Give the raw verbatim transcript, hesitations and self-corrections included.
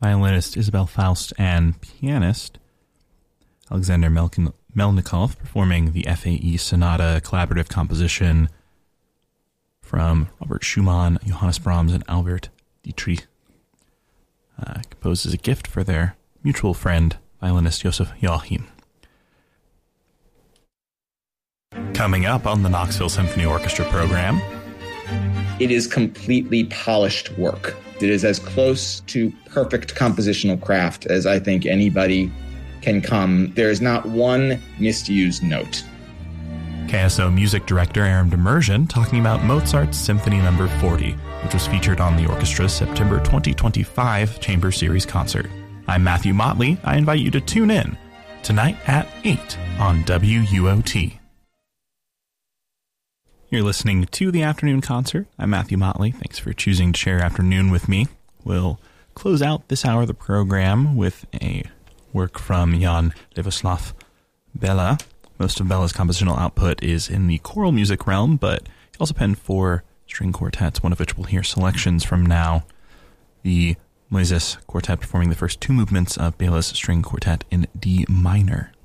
violinist Isabel Faust, and pianist Alexander Melkin- Melnikov performing the F A E Sonata, collaborative composition from Robert Schumann, Johannes Brahms, and Albert Dietrich, uh, composed as a gift for their mutual friend, violinist Joseph Joachim. Coming up on the Knoxville Symphony Orchestra program, it is completely polished work. It is as close to perfect compositional craft as I think anybody can come. There is not one misused note. K S O music director Aaron Demersion talking about Mozart's Symphony Number forty, which was featured on the orchestra's September twenty twenty-five Chamber Series concert. I'm Matthew Motley. I invite you to tune in tonight at eight on W U O T. You're listening to The Afternoon Concert. I'm Matthew Motley. Thanks for choosing to share afternoon with me. We'll close out this hour of the program with a work from Jan Ladislav Bela. Most of Bela's compositional output is in the choral music realm, but he also penned four string quartets, one of which we'll hear selections from now. The Moises Quartet performing the first two movements of Bela's string quartet in D minor.